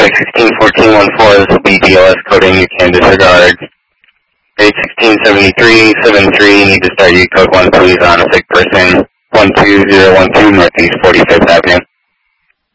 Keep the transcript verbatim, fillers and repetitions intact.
Rate sixteen fourteen one four, this will be D L S coding, you can disregard. Rate sixteen seventy-three seventy-three, need to start U code one please on a sick person, one two zero one two Northeast forty-fifth Avenue.